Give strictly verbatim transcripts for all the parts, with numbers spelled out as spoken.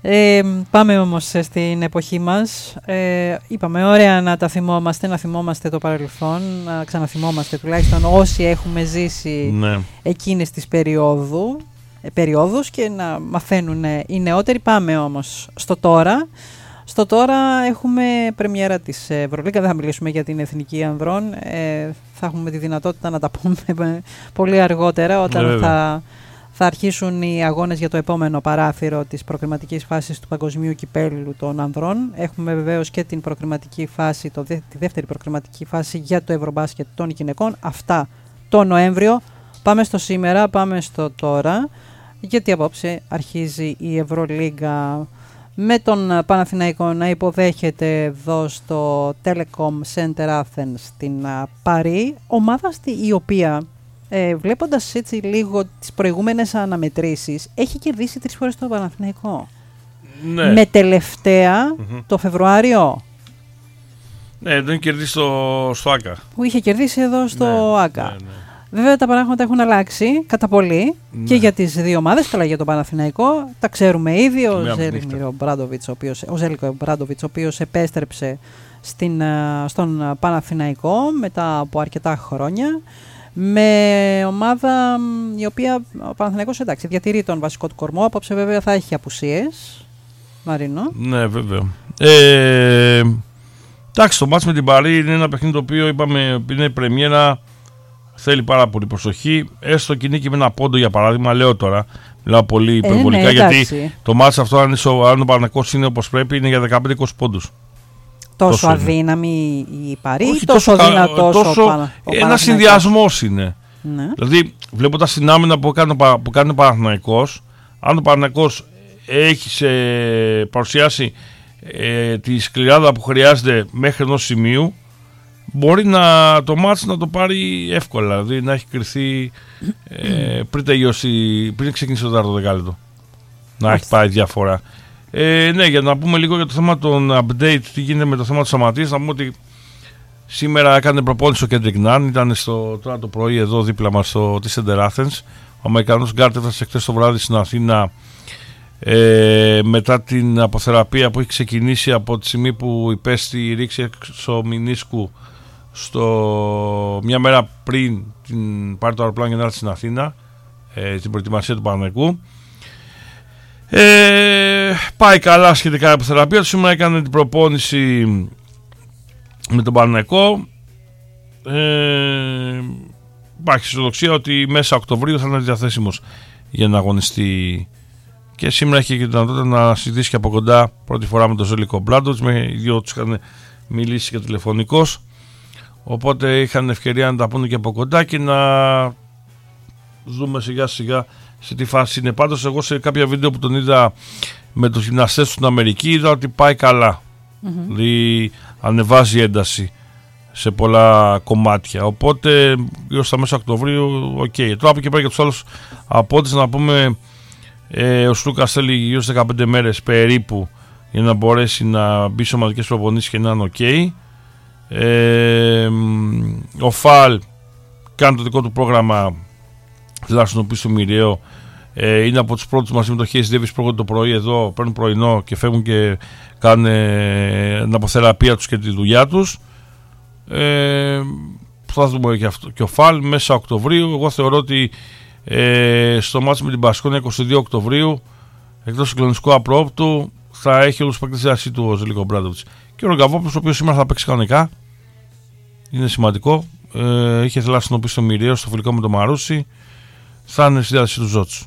Ε, πάμε όμως στην εποχή μας. Ε, είπαμε, ωραία να τα θυμόμαστε, να θυμόμαστε το παρελθόν, να ξαναθυμόμαστε τουλάχιστον όσοι έχουμε ζήσει ναι. εκείνες τις περίοδου, ε, περιόδους και να μαθαίνουν οι νεότεροι. Πάμε όμως στο τώρα. Στο τώρα έχουμε πρεμιέρα της Ευρωλίγκα, δεν θα μιλήσουμε για την Εθνική Ανδρών, ε, θα έχουμε τη δυνατότητα να τα πούμε πολύ αργότερα όταν ναι, θα... Θα αρχίσουν οι αγώνες για το επόμενο παράθυρο της προκριματικής φάσης του Παγκοσμίου Κυπέλλου των Ανδρών. Έχουμε βεβαίως και την προκριματική φάση, το, τη δεύτερη προκριματική φάση για το Ευρωμπάσκετ των γυναικών. Αυτά το Νοέμβριο. Πάμε στο σήμερα, πάμε στο τώρα, γιατί απόψε αρχίζει η Ευρωλίγκα με τον Παναθηναϊκό να υποδέχεται εδώ στο Telecom Center Athens στην Παρί, ομάδα η οποία... Ε, βλέποντας έτσι λίγο τις προηγούμενες αναμετρήσεις, έχει κερδίσει τρεις φορές το Παναθηναϊκό. Ναι. Με τελευταία mm-hmm. το Φεβρουάριο. Ναι, δεν κερδίσει στο, στο ΆΚΑ. Που είχε κερδίσει εδώ στο ναι, ΆΚΑ. Ναι, ναι. Βέβαια τα πράγματα έχουν αλλάξει κατά πολύ ναι. και για τις δύο ομάδες, καλά για το Παναθηναϊκό. Τα ξέρουμε ήδη. Ο Ζέλικο Μπράντοβιτς, ο οποίος, ο Ζέλικο Μπράντοβιτς, ο οποίος επέστρεψε στην, στον Παναθηναϊκό μετά από αρκετά χρόνια. Με ομάδα η οποία ο Παναθηναϊκός εντάξει διατηρεί τον βασικό του κορμό. Απόψε βέβαια θα έχει απουσίες. Μαρίνο. Ναι, βέβαια. Ε, εντάξει, το μάτς με την Παρί είναι ένα παιχνίδι το οποίο είπαμε είναι πρεμιέρα. Θέλει πάρα πολύ προσοχή. Έστω και νίκη με ένα πόντο για παράδειγμα. Λέω τώρα, μιλάω πολύ υπερβολικά ε, ναι, γιατί το μάτς αυτό, αν, αν ο Παναθηναϊκός είναι όπως πρέπει, είναι για δεκαπέντε είκοσι πόντους. Τόσο, τόσο αδύναμη η Παρί ή τόσο δυνατός ο, Πανα... ο Ένα συνδυασμός είναι. Ναι. Δηλαδή, βλέποντας την άμυνα που κάνει, που κάνει ο Παναθηναϊκός, αν ο Παναθηναϊκός έχει σε, παρουσιάσει ε, τη σκληράδα που χρειάζεται μέχρι ενός σημείου, μπορεί να, το μάτς να το πάρει εύκολα. Δηλαδή, να έχει κρυθεί ε, πριν, τελειώσει, πριν ξεκινήσει το τέταρτο δεκάλεπτο. Να έχει πάει διαφορά. Ε, ναι, για να πούμε λίγο για το θέμα των update, τι γίνεται με το θέμα του Σαμματής, να πούμε ότι σήμερα έκανε προπόνηση ο Kendrick Nunn, ήταν στο, τώρα το πρωί εδώ δίπλα μας στο Center Athens. Ο Αμερικανός γκάρτ έφτασε χθες το βράδυ στην Αθήνα ε, μετά την αποθεραπεία που έχει ξεκινήσει από τη στιγμή που υπέστη ρήξη εξωμηνίσκου στο, μια μέρα πριν την πάρει το αεροπλάνο για να έρθει στην Αθήνα, ε, στην προετοιμασία του Παναθηναϊκού. Ε, πάει καλά σχετικά η αποθεραπεία του. Σήμερα έκανε την προπόνηση με τον Παναθηναϊκό. Ε, υπάρχει αισιοδοξία ότι μέσα Οκτωβρίου θα είναι διαθέσιμος για να αγωνιστεί. Και σήμερα έχει και τη δυνατότητα να συζητήσει και από κοντά πρώτη φορά με τον Ζέλικο Μπράντοβιτς. Με οι δυο τους είχαν μιλήσει και τηλεφωνικώς. Οπότε είχαν ευκαιρία να τα πούνε και από κοντά και να δούμε σιγά σιγά σε τι φάση είναι. Πάντως εγώ σε κάποια βίντεο που τον είδα με τους γυμναστές στην Αμερική είδα ότι πάει καλά. Mm-hmm. Δηλαδή ανεβάζει ένταση σε πολλά κομμάτια. Οπότε γύρω στα μέσα Οκτωβρίου, οκ. Okay. Τώρα από εκεί πέρα για τους άλλους απόντες να πούμε ε, ο Σλούκας θέλει γύρω στις δεκαπέντε μέρες περίπου για να μπορέσει να μπει σε ομαδικές προπονήσεις και να είναι οκ. Okay. Ε, ο Φαλ κάνει το δικό του πρόγραμμα τουλάχιστον στο Μοιραίο. Ε, είναι από τους πρώτους μαζί με το Hayes Davis πρώτο το πρωί εδώ, παίρνουν πρωινό και φεύγουν και κάνουν ε, την αποθεραπεία τους και τη δουλειά τους. Ε, θα δούμε και, αυτό, και ο Φαλ μέσα Οκτωβρίου. Εγώ θεωρώ ότι ε, στο μάτσο με την Μπασκόνια είκοσι δύο Οκτωβρίου, εκτός του κλονιστικού απρόπτου, θα έχει όλους τους παίκτες δράση του ο Ζέλικο Μπράντοβιτς. Και ο Ρογκαβόπουλος, ο οποίος σήμερα θα παίξει κανονικά, είναι σημαντικό. Ε, είχε θελάσει να πει στο Μοιραίο, στο φιλικό με το Μαρούσι. Θα είναι στη διάθεση του Ζότσου.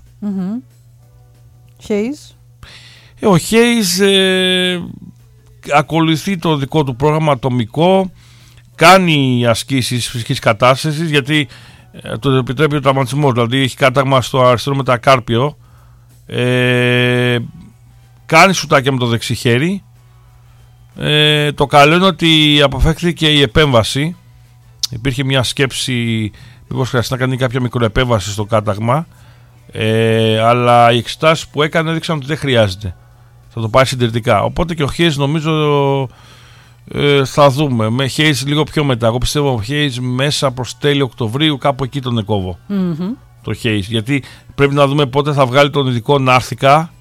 Hayes. Ε, ο Hayes ε, ακολουθεί το δικό του πρόγραμμα ατομικό, κάνει ασκήσεις φυσικής κατάστασης γιατί ε, το επιτρέπει ο τραυματισμός. Δηλαδή έχει κάταγμα στο αριστερό μετακάρπιο, ε, κάνει σουτάκια με το δεξί χέρι. Ε, το καλό είναι ότι αποφεύχθηκε η επέμβαση. Υπήρχε μια σκέψη μήπως χρειαστεί να κάνει κάποια μικροεπέμβαση στο κάταγμα, ε, αλλά οι εξετάσεις που έκανε έδειξαν ότι δεν χρειάζεται, θα το πάει συντηρητικά. Οπότε και ο Hayes νομίζω ε, θα δούμε με Hayes λίγο πιο μετά. Εγώ πιστεύω ο Hayes μέσα προς τέλη Οκτωβρίου, κάπου εκεί τον εκόβω. Mm-hmm. Το Hayes, γιατί πρέπει να δούμε πότε θα βγάλει τον ειδικό Νάρθηκα